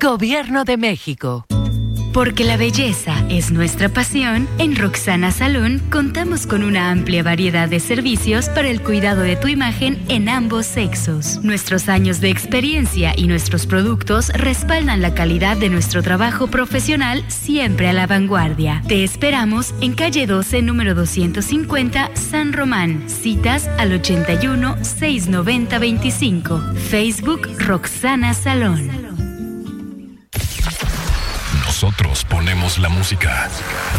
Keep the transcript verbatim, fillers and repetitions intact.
Gobierno de México. Porque la belleza es nuestra pasión, en Roxana Salón contamos con una amplia variedad de servicios para el cuidado de tu imagen en ambos sexos. Nuestros años de experiencia y nuestros productos respaldan la calidad de nuestro trabajo profesional, siempre a la vanguardia. Te esperamos en calle doce, número doscientos cincuenta, San Román. Citas al ochenta y uno, seiscientos noventa, veinticinco. Facebook Roxana Salón. Nosotros ponemos la música.